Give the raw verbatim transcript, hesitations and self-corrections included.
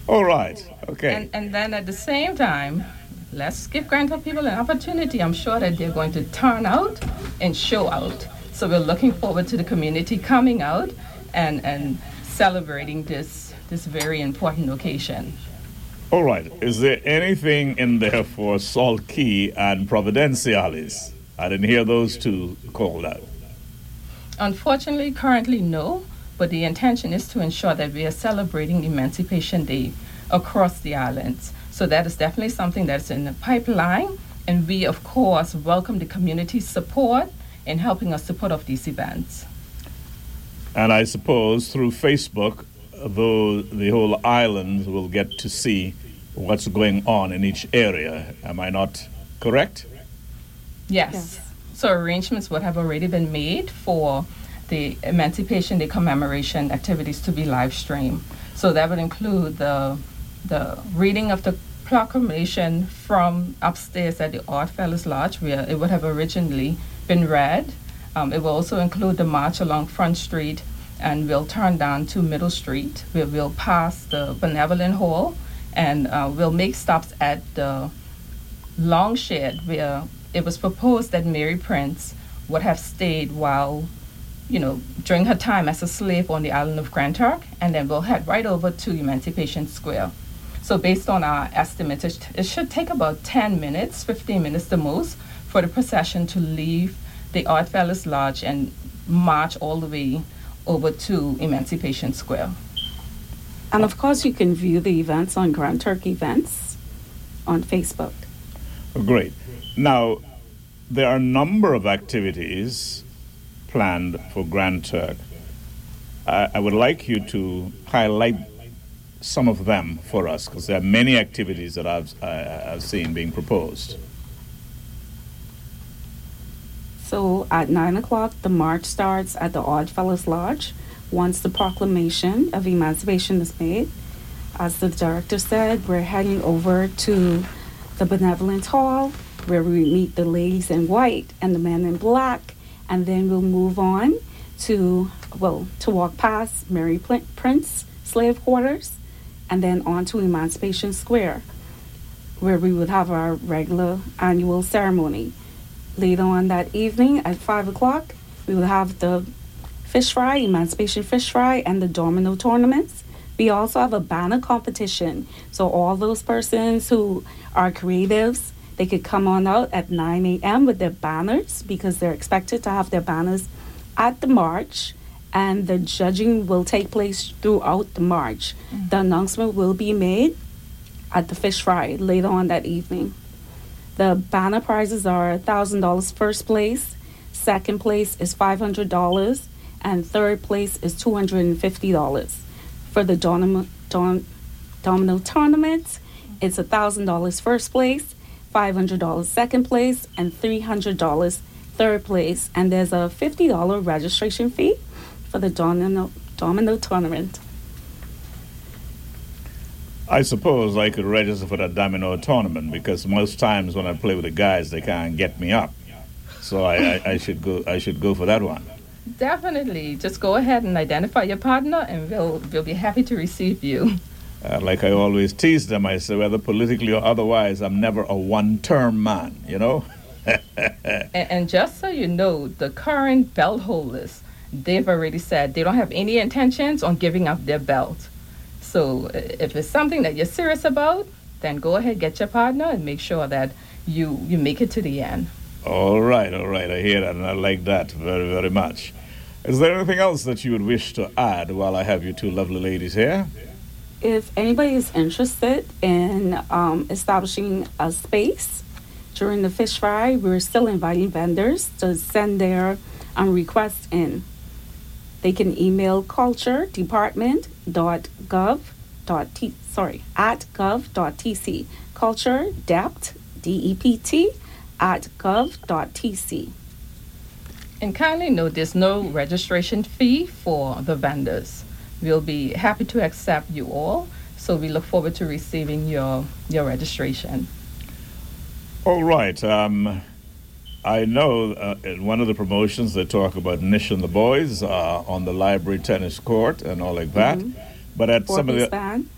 All right. Okay. And, and then at the same time, let's give Grand Park people an opportunity. I'm sure that they're going to turn out and show out. So we're looking forward to the community coming out and, and celebrating this, this very important occasion. All right. Is there anything in there for Salt Key and Providenciales? I didn't hear those two called out. Unfortunately, currently no, but the intention is to ensure that we are celebrating Emancipation Day across the islands. So that is definitely something that's in the pipeline, and we, of course, welcome the community's support in helping us to put off these events. And I suppose through Facebook, though the whole island will get to see what's going on in each area. Am I not correct? Yes. Yes. So arrangements would have already been made for the Emancipation Day commemoration activities to be live streamed. So that would include the the reading of the proclamation from upstairs at the Oddfellows Lodge, where it would have originally been read. Um, it will also include the march along Front Street, and we'll turn down to Middle Street, where we'll pass the Benevolent Hall, and uh, we'll make stops at the Long Shed, where it was proposed that Mary Prince would have stayed while, you know, during her time as a slave on the island of Grand Turk, and then we'll head right over to Emancipation Square. So based on our estimates, it, sh- it should take about ten minutes, fifteen minutes the most, for the procession to leave the Oddfellows Lodge and march all the way over to Emancipation Square. And of course, you can view the events on Grand Turk Events on Facebook. Great. Now, there are a number of activities planned for Grand Turk. I, I would like you to highlight some of them for us, because there are many activities that I've, uh, I've seen being proposed. So at nine o'clock, the march starts at the Oddfellows Lodge. Once the proclamation of emancipation is made, as the director said, we're heading over to the Benevolent Hall, where we meet the ladies in white and the men in black, and then we'll move on to, well, to walk past Mary Pl- Prince slave quarters, and then on to Emancipation Square, where we would have our regular annual ceremony. Later on that evening at five o'clock, we will have the fish fry, Emancipation Fish Fry, and the domino tournaments. We also have a banner competition. So all those persons who are creatives, they could come on out at nine a.m. with their banners, because they're expected to have their banners at the march, and the judging will take place throughout the march. Mm-hmm. The announcement will be made at the fish fry later on that evening. The banner prizes are one thousand dollars first place, second place is five hundred dollars, and third place is two hundred fifty dollars. For the domino, dom, domino tournament, it's one thousand dollars first place, five hundred dollars second place, and three hundred dollars third place. And there's a fifty dollars registration fee for the domino, domino tournament. I suppose I could register for that domino tournament, because most times when I play with the guys, they can't get me up. So I, I, I should go. I should go for that one. Definitely. Just go ahead and identify your partner, and we'll we'll be happy to receive you. Uh, like I always tease them, I say, whether politically or otherwise, I'm never a one-term man, you know? and, and just so you know, the current belt holders, they've already said they don't have any intentions on giving up their belt. So uh, if it's something that you're serious about, then go ahead, get your partner, and make sure that you, you make it to the end. All right, all right. I hear that, and I like that very, very much. Is there anything else that you would wish to add while I have you two lovely ladies here? If anybody is interested in um, establishing a space during the fish fry, we're still inviting vendors to send their um, requests in. They can email culture department dot gov dot t sorry at gov dot tc, culture dept d e p t at gov dot tc. And kindly note, there's no registration fee for the vendors. We'll be happy to accept you all, so we look forward to receiving your your registration. All right. Um, I know uh, in one of the promotions they talk about Nish and the boys uh, on the library tennis court and all like that. Mm-hmm. But at some of the band.